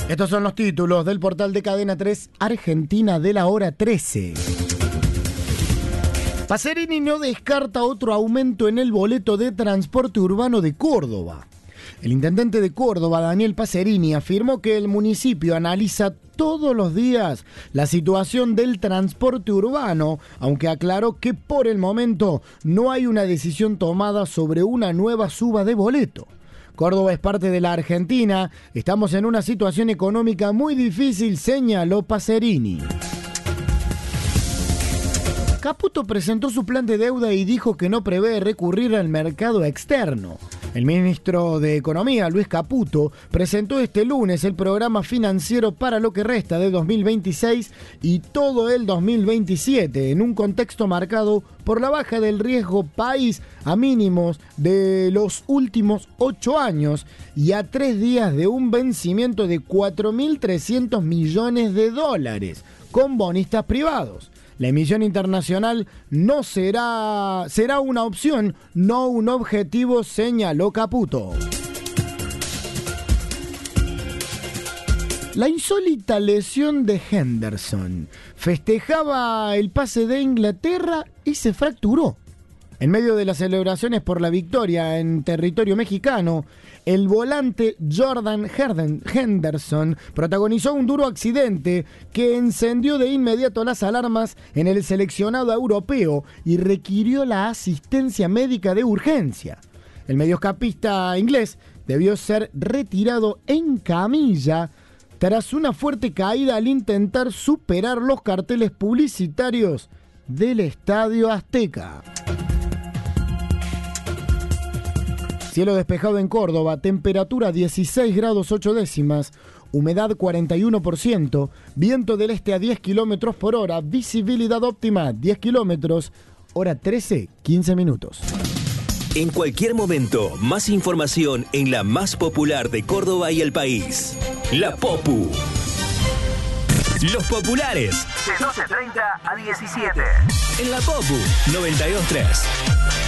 Estos son los títulos del portal de Cadena 3, Argentina de la hora 13. Pacerini no descarta otro aumento en el boleto de transporte urbano de Córdoba. El intendente de Córdoba, Daniel Pacerini, afirmó que el municipio analiza todos los días la situación del transporte urbano, aunque aclaró que por el momento no hay una decisión tomada sobre una nueva suba de boleto. Córdoba es parte de la Argentina, estamos en una situación económica muy difícil, señaló Pacerini. Caputo presentó su plan de deuda y dijo que no prevé recurrir al mercado externo. El ministro de Economía, Luis Caputo, presentó este lunes el programa financiero para lo que resta de 2026 y todo el 2027, en un contexto marcado por la baja del riesgo país a mínimos de los últimos 8 años y a 3 días de un vencimiento de 4.300 millones de dólares con bonistas privados. La emisión internacional no será una opción, no un objetivo, señaló Caputo. La insólita lesión de Henderson. Festejaba el pase de Inglaterra y se fracturó. En medio de las celebraciones por la victoria en territorio mexicano, el volante Jordan Henderson protagonizó un duro accidente que encendió de inmediato las alarmas en el seleccionado europeo y requirió la asistencia médica de urgencia. El mediocampista inglés debió ser retirado en camilla tras una fuerte caída al intentar superar los carteles publicitarios del Estadio Azteca. Cielo despejado en Córdoba, temperatura 16 grados 8 décimas, humedad 41%, viento del este a 10 kilómetros por hora, visibilidad óptima 10 kilómetros, hora 13, 15 minutos. En cualquier momento, más información en la más popular de Córdoba y el país. La Popu. Los populares. De 12:30 a 17. En La Popu 92.3.